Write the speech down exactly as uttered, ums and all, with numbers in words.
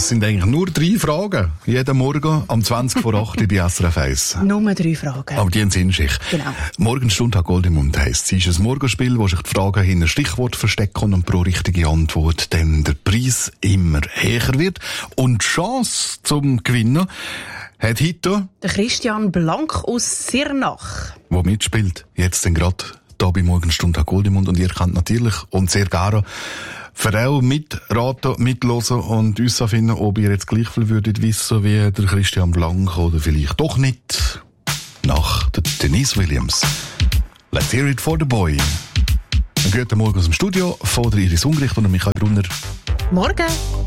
Es sind eigentlich nur drei Fragen. Jeden Morgen am zwanzig vor acht bei S R F eins. Nur drei Fragen. Aber die haben Sinnschicht. Genau. Morgenstunde hat Gold im Mund heisst. Sie ist ein Morgenspiel, wo sich die Fragen hinter Stichwort verstecken und pro richtige Antwort dann der Preis immer höher wird. Und die Chance zum Gewinnen hat heute der Christian Blank aus Sirnach, der mitspielt. Jetzt dann gerade hier bei Morgenstunde hat Gold im Mund. Und ihr könnt natürlich und sehr gerne für auch mitraten, mitlosen und uns finden, ob ihr jetzt gleich viel würdet wissen wie der Christian Blank oder vielleicht doch nicht. Nach der Denise Williams. Let's hear it for the boy. Einen guten Morgen aus dem Studio von der Iris Ungericht und Michael Brunner. Morgen.